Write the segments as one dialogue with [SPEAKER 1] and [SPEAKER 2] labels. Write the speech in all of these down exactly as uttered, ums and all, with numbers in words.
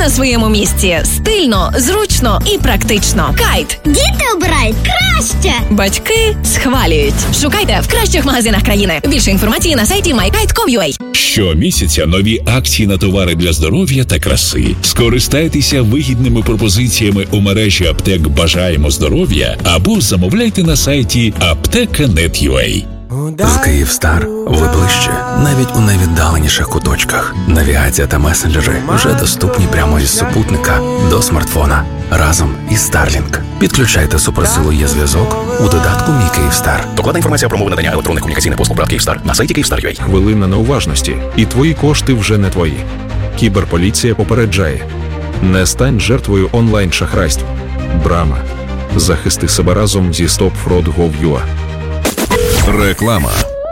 [SPEAKER 1] на своєму місці. Стильно, зручно і практично. Кайт.
[SPEAKER 2] Діти обирають краще.
[SPEAKER 1] Батьки схвалюють. Шукайте в кращих магазинах країни. Більше інформації на сайті май кайт крапка ком крапка ю а.
[SPEAKER 3] Щомісяця нові акції на товари для здоров'я та краси. Скористайтеся вигідними пропозиціями у мережі аптек «Бажаємо здоров'я» або замовляйте на сайті аптека крапка нет крапка ю а.
[SPEAKER 4] З Київстар ви ближче, навіть у найвіддаленіших куточках. Навігація та месенджери вже доступні прямо із супутника до смартфона разом із Starlink. Підключайте суперсилу є зв'язок у додатку «Мій Київстар».
[SPEAKER 5] Докладна інформація про умови надання електронних комунікаційних послуг ПРАТ Київстар на сайті київстар крапка ю а.
[SPEAKER 6] Хвилина неуважності, і твої кошти вже не твої. Кіберполіція попереджає. Не стань жертвою онлайн-шахрайств. Брама. Захисти себе разом зі стоп фрод крапка гов крапка ю а.
[SPEAKER 7] Реклама.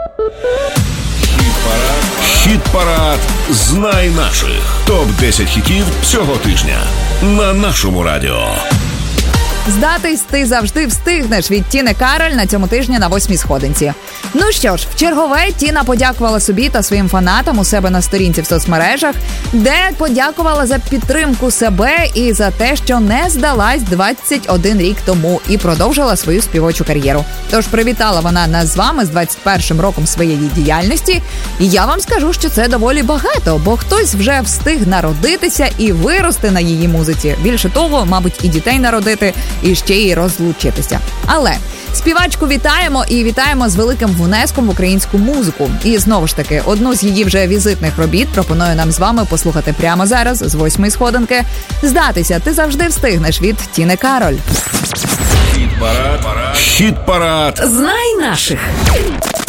[SPEAKER 7] Хіт-парад «Знай наших». топ десять хітів цього тижня на нашому радіо.
[SPEAKER 8] Здатись ти завжди встигнеш від Тіни Кароль на цьому тижні на восьмій сходинці. Ну що ж, в чергове Тіна подякувала собі та своїм фанатам у себе на сторінці в соцмережах, де подякувала за підтримку себе і за те, що не здалась двадцять один рік тому і продовжила свою співочу кар'єру. Тож привітала вона нас з вами з двадцять першим роком своєї діяльності. І я вам скажу, що це доволі багато, бо хтось вже встиг народитися і вирости на її музиці. Більше того, мабуть, і дітей народити, і ще й розлучитися. Але співачку вітаємо і вітаємо з великим внеском в українську музику. І знову ж таки, одну з її вже візитних робіт пропоную нам з вами послухати прямо зараз з восьмої сходинки. «Здатися ти завжди встигнеш» від Тіни Кароль.
[SPEAKER 7] Хіт-парад. Хіт-парад.
[SPEAKER 1] Знай наших.